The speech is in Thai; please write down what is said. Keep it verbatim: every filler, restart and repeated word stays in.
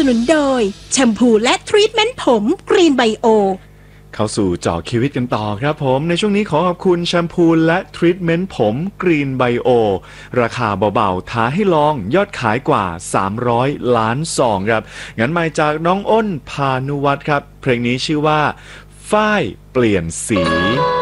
นุนโดยแชมพูและทรีทเมนต์ผมกรีนไบโอเข้าสู่เจาะชีวิตกันต่อครับผมในช่วงนี้ขอขอบคุณแชมพูและทรีทเมนต์ผมกรีนไบโอราคาเบาๆท้าให้ลองยอดขายกว่าสามร้อยล้านซองครับงั้นมาจากน้องอ้นพานุวัฒน์ครับเพลงนี้ชื่อว่าฝ้ายเปลี่ยนสี